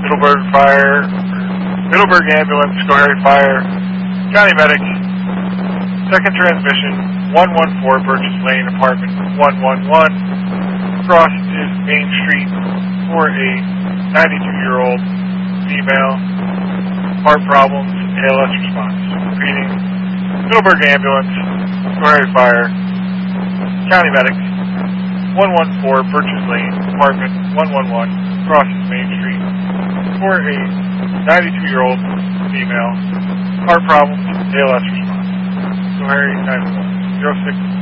Middleburg Fire, Middleburg Ambulance, Schoharie Fire, County Medic, second transmission, 114 Burgess Lane, apartment 111. Across is Main Street for a 92-year-old female. Heart problems, ALS response. Repeating, Middleburg Ambulance, Schoharie Fire, County Medic, 114 Burgess Lane, apartment 111, crosses Main Street for a 92-year-old female. Heart problems, ALS response. Schoharie 911, 06